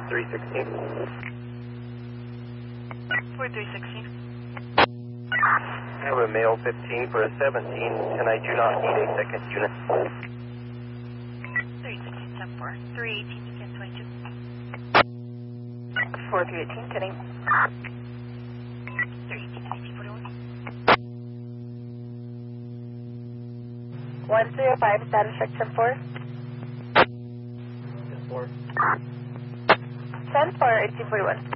316. 4316. I have a male 15 for a 17, and I do not need a second unit. 31674. 318, you can 22. 4318, kidding. 318, 41. 105, status check 10-4. 4. 10-4, 1841.